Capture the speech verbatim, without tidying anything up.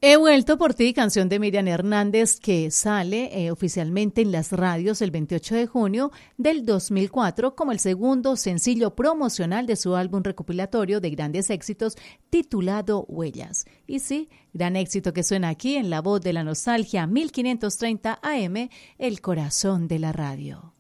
He vuelto por ti, canción de Miriam Hernández, que sale eh, oficialmente en las radios el veintiocho de junio del dos mil cuatro como el segundo sencillo promocional de su álbum recopilatorio de grandes éxitos titulado Huellas. Y sí, gran éxito que suena aquí en la voz de la nostalgia mil quinientos treinta A M, el corazón de la radio.